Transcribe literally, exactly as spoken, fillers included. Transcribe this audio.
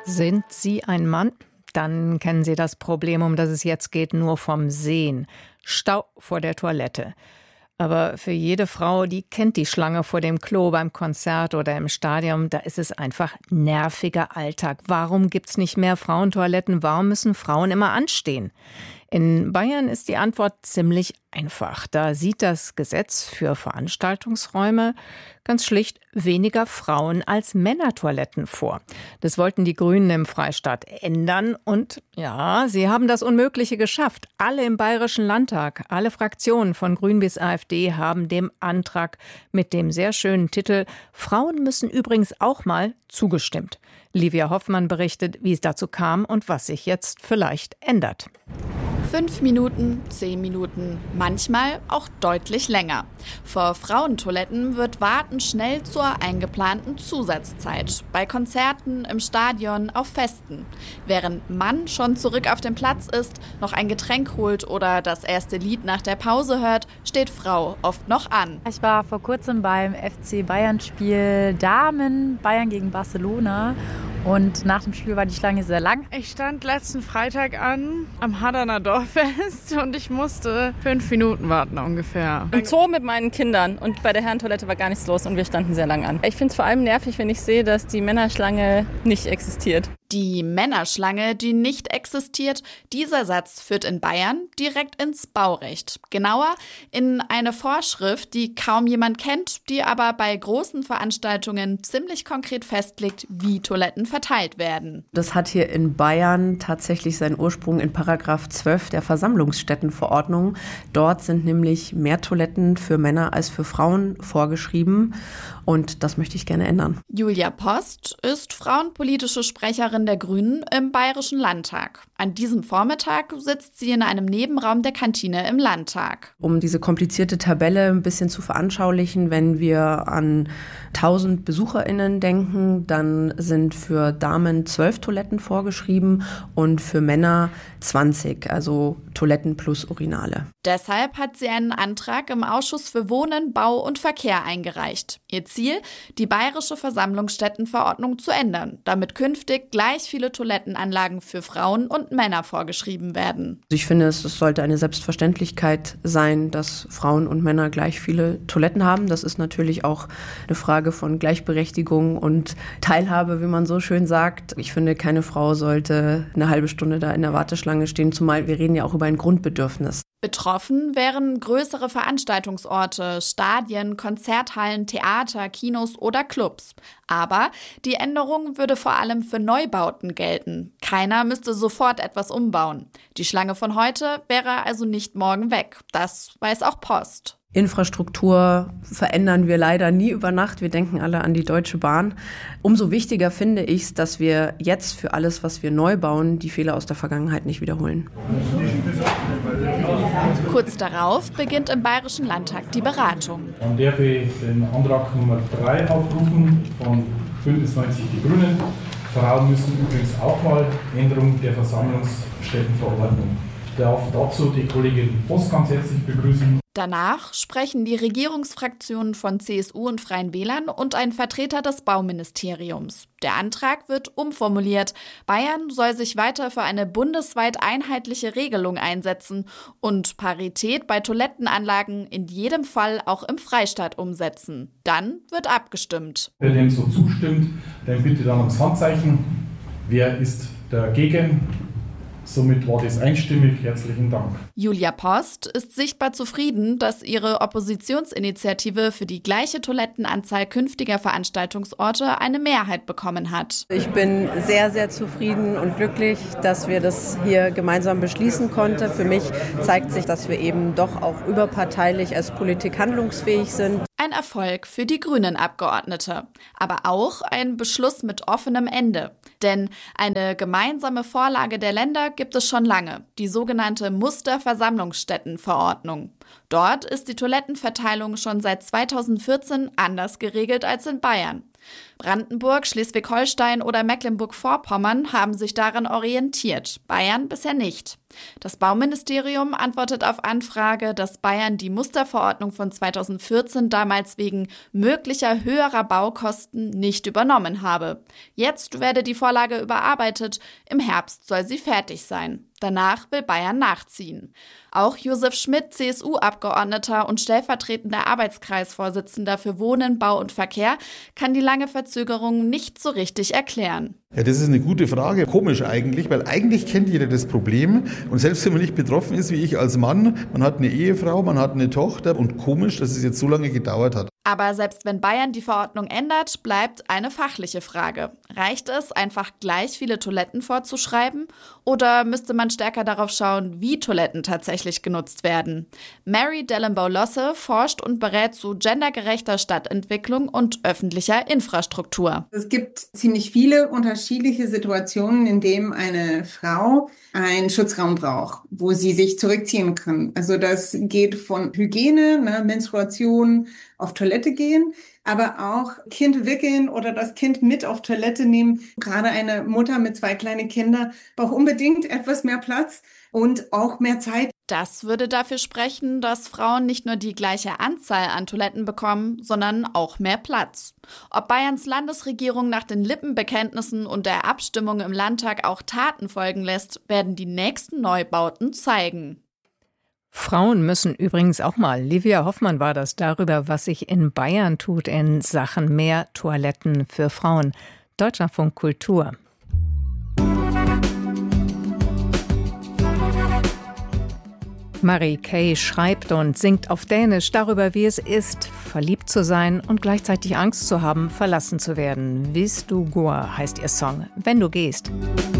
Sind Sie ein Mann? Dann kennen Sie das Problem, um das es jetzt geht, nur vom Sehen. Stau vor der Toilette. Aber für jede Frau, die kennt die Schlange vor dem Klo beim Konzert oder im Stadion, da ist es einfach nerviger Alltag. Warum gibt's nicht mehr Frauentoiletten? Warum müssen Frauen immer anstehen? In Bayern ist die Antwort ziemlich einfach. Da sieht das Gesetz für Veranstaltungsräume ganz schlicht weniger Frauen- als Männertoiletten vor. Das wollten die Grünen im Freistaat ändern und ja, sie haben das Unmögliche geschafft. Alle im Bayerischen Landtag, alle Fraktionen von Grün bis AfD haben dem Antrag mit dem sehr schönen Titel „Frauen müssen übrigens auch mal" zugestimmt. Livia Hoffmann berichtet, wie es dazu kam und was sich jetzt vielleicht ändert. Fünf Minuten, zehn Minuten, manchmal auch deutlich länger. Vor Frauentoiletten wird Warten schnell zur eingeplanten Zusatzzeit. Bei Konzerten, im Stadion, auf Festen. Während Mann schon zurück auf dem Platz ist, noch ein Getränk holt oder das erste Lied nach der Pause hört, steht Frau oft noch an. Ich war vor kurzem beim F C Bayern-Spiel Damen, Bayern gegen Barcelona. Und nach dem Spiel war die Schlange sehr lang. Ich stand letzten Freitag an am Hardaner Dorffest und ich musste fünf Minuten warten ungefähr. Im Zoo mit meinen Kindern und bei der Herrentoilette war gar nichts los und wir standen sehr lang an. Ich finde es vor allem nervig, wenn ich sehe, dass die Männerschlange nicht existiert. Die Männerschlange, die nicht existiert, dieser Satz führt in Bayern direkt ins Baurecht. Genauer in eine Vorschrift, die kaum jemand kennt, die aber bei großen Veranstaltungen ziemlich konkret festlegt, wie Toiletten verteilt werden. Das hat hier in Bayern tatsächlich seinen Ursprung in Paragraph zwölf der Versammlungsstättenverordnung. Dort sind nämlich mehr Toiletten für Männer als für Frauen vorgeschrieben. Und das möchte ich gerne ändern. Julia Post ist frauenpolitische Sprecherin der Grünen im Bayerischen Landtag. An diesem Vormittag sitzt sie in einem Nebenraum der Kantine im Landtag. Um diese komplizierte Tabelle ein bisschen zu veranschaulichen, wenn wir an tausend BesucherInnen denken, dann sind für Damen zwölf Toiletten vorgeschrieben und für Männer zwanzig, also Toiletten plus Urinale. Deshalb hat sie einen Antrag im Ausschuss für Wohnen, Bau und Verkehr eingereicht. Ihr Ziel, die bayerische Versammlungsstättenverordnung zu ändern, damit künftig gleich viele Toilettenanlagen für Frauen und Männer vorgeschrieben werden. Ich finde, es sollte eine Selbstverständlichkeit sein, dass Frauen und Männer gleich viele Toiletten haben. Das ist natürlich auch eine Frage von Gleichberechtigung und Teilhabe, wie man so schön sagt. Ich finde, keine Frau sollte eine halbe Stunde da in der Warteschlange stehen, zumal wir reden ja auch über ein Grundbedürfnis. Betroffen wären größere Veranstaltungsorte, Stadien, Konzerthallen, Theater, Kinos oder Clubs. Aber die Änderung würde vor allem für Neubauten gelten. Keiner müsste sofort etwas umbauen. Die Schlange von heute wäre also nicht morgen weg. Das weiß auch Post. Infrastruktur verändern wir leider nie über Nacht. Wir denken alle an die Deutsche Bahn. Umso wichtiger finde ich es, dass wir jetzt für alles, was wir neu bauen, die Fehler aus der Vergangenheit nicht wiederholen. Kurz darauf beginnt im Bayerischen Landtag die Beratung. Dann darf ich den Antrag Nummer drei aufrufen von Bündnis neunzig Die Grünen. Frauen müssen übrigens auch mal Änderung der Versammlungsstättenverordnung. Ich darf dazu die Kollegin Post ganz herzlich begrüßen. Danach sprechen die Regierungsfraktionen von C S U und Freien Wählern und ein Vertreter des Bauministeriums. Der Antrag wird umformuliert. Bayern soll sich weiter für eine bundesweit einheitliche Regelung einsetzen und Parität bei Toilettenanlagen in jedem Fall auch im Freistaat umsetzen. Dann wird abgestimmt. Wer dem so zustimmt, dann bitte dann ums Handzeichen. Wer ist dagegen? Somit war das einstimmig. Herzlichen Dank. Julia Post ist sichtbar zufrieden, dass ihre Oppositionsinitiative für die gleiche Toilettenanzahl künftiger Veranstaltungsorte eine Mehrheit bekommen hat. Ich bin sehr, sehr zufrieden und glücklich, dass wir das hier gemeinsam beschließen konnten. Für mich zeigt sich, dass wir eben doch auch überparteilich als Politik handlungsfähig sind. Ein Erfolg für die Grünen-Abgeordnete, aber auch ein Beschluss mit offenem Ende. Denn eine gemeinsame Vorlage der Länder gibt es schon lange, die sogenannte Musterversammlungsstättenverordnung. Dort ist die Toilettenverteilung schon seit zweitausendvierzehn anders geregelt als in Bayern. Brandenburg, Schleswig-Holstein oder Mecklenburg-Vorpommern haben sich daran orientiert, Bayern bisher nicht. Das Bauministerium antwortet auf Anfrage, dass Bayern die Musterverordnung von zweitausendvierzehn damals wegen möglicher höherer Baukosten nicht übernommen habe. Jetzt werde die Vorlage überarbeitet, im Herbst soll sie fertig sein. Danach will Bayern nachziehen. Auch Josef Schmidt, C S U-Abgeordneter und stellvertretender Arbeitskreisvorsitzender für Wohnen, Bau und Verkehr, kann die lange Verzögerung nicht so richtig erklären. Ja, das ist eine gute Frage. Komisch eigentlich, weil eigentlich kennt jeder das Problem. Und selbst wenn man nicht betroffen ist, wie ich als Mann, man hat eine Ehefrau, man hat eine Tochter und komisch, dass es jetzt so lange gedauert hat. Aber selbst wenn Bayern die Verordnung ändert, bleibt eine fachliche Frage. Reicht es, einfach gleich viele Toiletten vorzuschreiben? Oder müsste man stärker darauf schauen, wie Toiletten tatsächlich genutzt werden? Mary Dellenbaugh-Losse forscht und berät zu gendergerechter Stadtentwicklung und öffentlicher Infrastruktur. Es gibt ziemlich viele unterschiedliche Situationen, in denen eine Frau einen Schutzraum braucht, wo sie sich zurückziehen kann. Also das geht von Hygiene, ne, Menstruation, auf Toilette gehen, aber auch Kind wickeln oder das Kind mit auf Toilette nehmen. Gerade eine Mutter mit zwei kleinen Kindern braucht unbedingt etwas mehr Platz und auch mehr Zeit. Das würde dafür sprechen, dass Frauen nicht nur die gleiche Anzahl an Toiletten bekommen, sondern auch mehr Platz. Ob Bayerns Landesregierung nach den Lippenbekenntnissen und der Abstimmung im Landtag auch Taten folgen lässt, werden die nächsten Neubauten zeigen. Frauen müssen übrigens auch mal, Livia Hoffmann war das, darüber, was sich in Bayern tut in Sachen mehr Toiletten für Frauen. Deutschlandfunk Kultur. Marie Kay schreibt und singt auf Dänisch darüber, wie es ist, verliebt zu sein und gleichzeitig Angst zu haben, verlassen zu werden. Hvis du går heißt ihr Song, wenn du gehst.